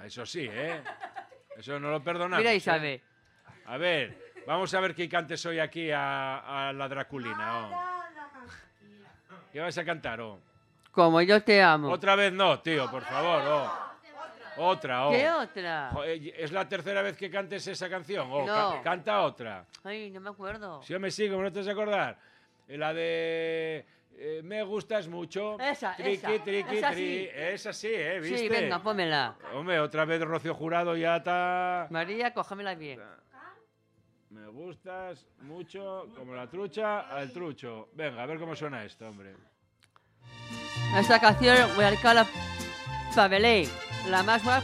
Eso sí, ¿eh? Eso no lo perdonamos. Mira, Isabel. A ver, vamos a ver qué cantes hoy aquí a la Draculina. ¿Qué vas a cantar? Como yo te amo. Otra vez no, tío, por favor. Otra. ¿Qué otra? ¿Es la tercera vez que cantes esa canción? No. Canta otra. Ay, no me acuerdo. Si yo me sigo, ¿no te vas a acordar? La de... me gustas mucho. Esa. Tri. Esa sí, ¿viste? Sí, venga, pónmela. Hombre, otra vez Rocío Jurado ya está... María, cógemela bien. Me gustas mucho, como la trucha al trucho. Venga, a ver cómo suena esto, hombre. Esta canción voy a dedicar a Pabelé, la más guapa.